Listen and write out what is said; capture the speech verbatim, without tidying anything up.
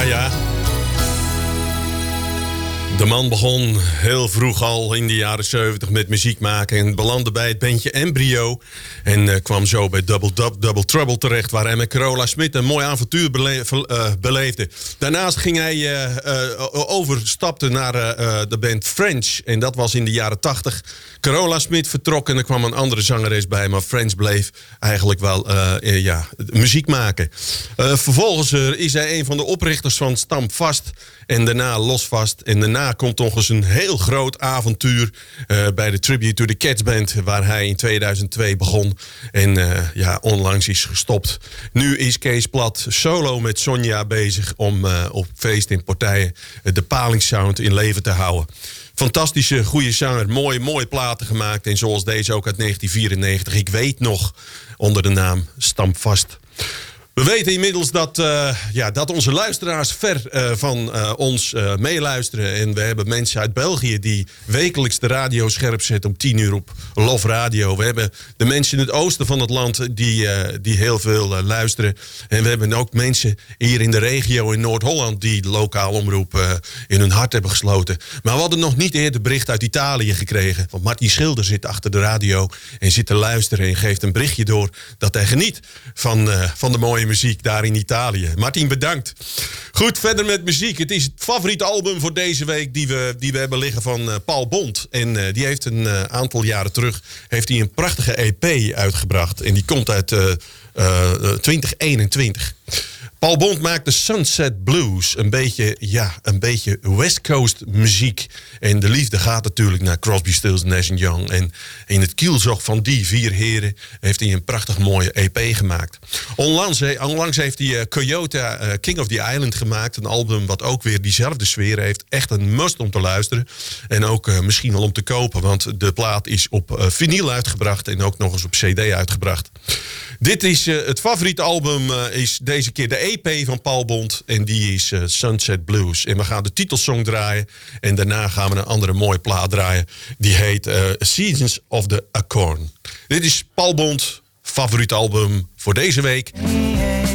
ja. De man begon heel vroeg al in de jaren zeventig met muziek maken en belandde bij het bandje Embryo. En uh, kwam zo bij Double Dub, Double Trouble terecht, waar hij met Carola Smit een mooi avontuur bele- uh, beleefde. Daarnaast ging hij uh, uh, overstapte naar uh, de band French. En dat was in de jaren tachtig. Carola Smit vertrok en er kwam een andere zangeres bij. Maar French bleef eigenlijk wel uh, uh, ja, muziek maken. Uh, vervolgens uh, is hij een van de oprichters van Stamp Vast. En daarna Losvast. En daarna komt nog eens een heel groot avontuur uh, bij de Tribute to the Cats Band, waar hij in tweeduizend twee begon en uh, ja, onlangs is gestopt. Nu is Kees Plat solo met Sonja bezig om uh, op feest en partijen uh, de Palingsound in leven te houden. Fantastische, goede zanger, mooie, mooie platen gemaakt. En zoals deze ook uit negentien vierennegentig. Ik weet nog, onder de naam Stamp Vast. We weten inmiddels dat, uh, ja, dat onze luisteraars ver uh, van uh, ons uh, meeluisteren. En we hebben mensen uit België die wekelijks de radio scherp zetten om tien uur op Love Radio. We hebben de mensen in het oosten van het land die, uh, die heel veel uh, luisteren. En we hebben ook mensen hier in de regio in Noord-Holland die de lokaal omroep uh, in hun hart hebben gesloten. Maar we hadden nog niet eerder bericht uit Italië gekregen. Want Martin Schilder zit achter de radio en zit te luisteren en geeft een berichtje door dat hij geniet van, uh, van de mooie muziek daar in Italië. Martin, bedankt. Goed, verder met muziek. Het is het favoriete album voor deze week die we, die we hebben liggen van uh, Paul Bond. En uh, die heeft een uh, aantal jaren terug heeft hij een prachtige E P uitgebracht. En die komt uit uh, uh, twintig eenentwintig. Paul Bond maakt de Sunset Blues. Een beetje, ja, een beetje West Coast muziek. En de liefde gaat natuurlijk naar Crosby, Stills, Nash en Young. En in het kielzog van die vier heren heeft hij een prachtig mooie E P gemaakt. Onlangs, onlangs heeft hij uh, Coyote uh, King of the Island gemaakt. Een album wat ook weer diezelfde sfeer heeft. Echt een must om te luisteren. En ook uh, misschien wel om te kopen. Want de plaat is op uh, vinyl uitgebracht. En ook nog eens op C D uitgebracht. Dit is uh, het favoriete album. Uh, is deze keer de E P van Paul Bond. En die is uh, Sunset Blues. En we gaan de titelsong draaien. En daarna gaan we een andere mooie plaat draaien. Die heet uh, Seasons of the Acorn. Dit is Paul Bond. Favoriet album voor deze week.